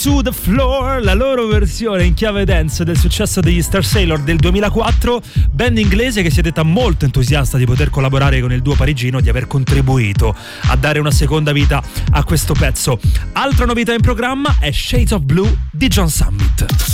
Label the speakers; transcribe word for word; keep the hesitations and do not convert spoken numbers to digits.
Speaker 1: to the Floor, la loro versione in chiave dance del successo degli Star Sailor del duemilaquattro, band inglese che si è detta molto entusiasta di poter collaborare con il duo parigino, di aver contribuito a dare una seconda vita a questo pezzo. Altra novità in programma è Shades of Blue di John Summit.